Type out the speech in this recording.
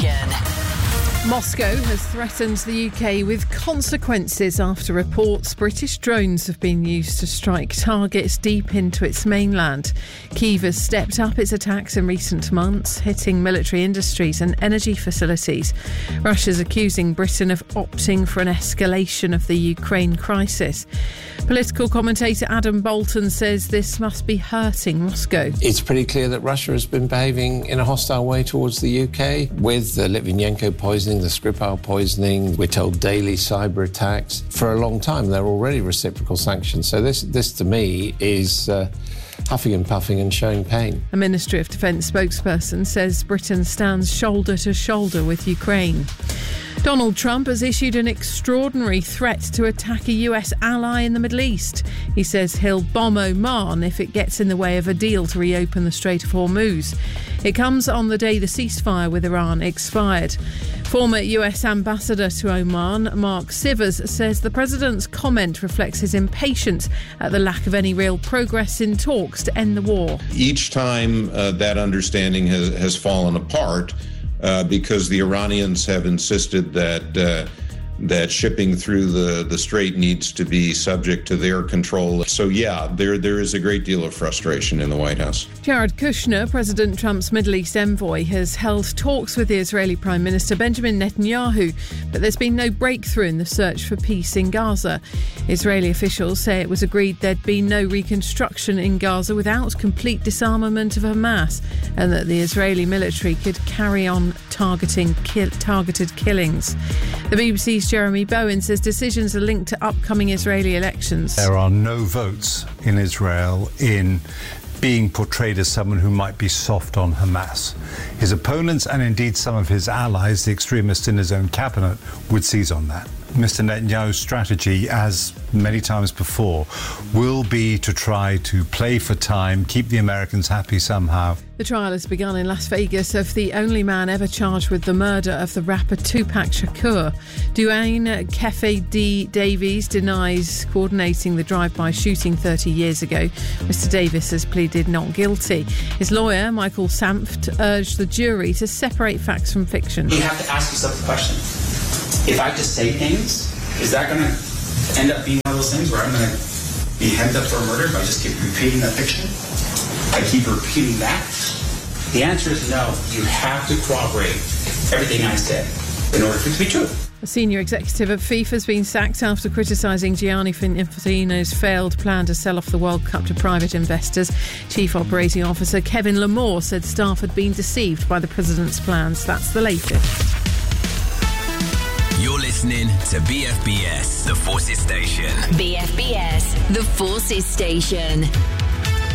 station. Moscow has threatened the UK with consequences after reports British drones have been used to strike targets deep into its mainland. Kyiv has stepped up its attacks in recent months, hitting military industries and energy facilities. Russia's accusing Britain of opting for an escalation of the Ukraine crisis. Political commentator Adam Bolton says this must be hurting Moscow. It's pretty clear that Russia has been behaving in a hostile way towards the UK, with the Litvinenko poisoning, the Skripal poisoning. We're told daily cyber attacks. For a long time, there are already reciprocal sanctions. So this to me is huffing and puffing and showing pain. A Ministry of Defence spokesperson says Britain stands shoulder to shoulder with Ukraine. Donald Trump has issued an extraordinary threat to attack a US ally in the Middle East. He says he'll bomb Oman if it gets in the way of a deal to reopen the Strait of Hormuz. It comes on the day the ceasefire with Iran expired. Former US Ambassador to Oman, Mark Sivers, says the president's comment reflects his impatience at the lack of any real progress in talks to end the war. Each time that understanding has fallen apart, because the Iranians have insisted that shipping through the strait needs to be subject to their control. So, yeah, there is a great deal of frustration in the White House. Jared Kushner, President Trump's Middle East envoy, has held talks with the Israeli Prime Minister Benjamin Netanyahu, but there's been no breakthrough in the search for peace in Gaza. Israeli officials say it was agreed there'd be no reconstruction in Gaza without complete disarmament of Hamas, and that the Israeli military could carry on targeted killings. The BBC's Jeremy Bowen says decisions are linked to upcoming Israeli elections. There are no votes in Israel in being portrayed as someone who might be soft on Hamas. His opponents and indeed some of his allies, the extremists in his own cabinet, would seize on that. Mr. Netanyahu's strategy, as many times before, will be to try to play for time, keep the Americans happy somehow. The trial has begun in Las Vegas of the only man ever charged with the murder of the rapper Tupac Shakur. Duane Kefe D. Davies denies coordinating the drive-by shooting 30 years ago. Mr. Davis has pleaded not guilty. His lawyer, Michael Sanft, urged the jury to separate facts from fiction. You have to ask yourself the question. If I just say things, is that going to end up being one of those things where I'm going to be hemmed up for a murder if I just keep repeating that fiction? I keep repeating that? The answer is no. You have to corroborate everything I said in order for it to be true. A senior executive of FIFA has been sacked after criticising Gianni Infantino's failed plan to sell off the World Cup to private investors. Chief Operating Officer Kevin Lamore said staff had been deceived by the president's plans. That's the latest. You're listening to BFBS, The Forces Station. BFBS, The Forces Station.